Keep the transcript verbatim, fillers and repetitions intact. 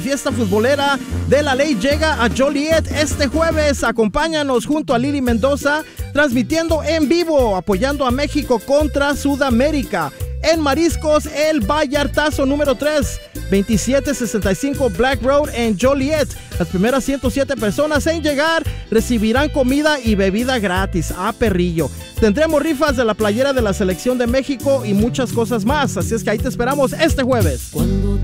Fiesta futbolera de la ley llega a Joliet este jueves. Acompáñanos junto a Lili Mendoza, transmitiendo en vivo, apoyando a México contra Sudamérica. En Mariscos, el Vallartazo número tres, veintisiete sesenta y cinco Black Road en Joliet. Las primeras ciento siete personas en llegar recibirán comida y bebida gratis a perrillo. Tendremos rifas de la playera de la Selección de México y muchas cosas más. Así es que ahí te esperamos este jueves.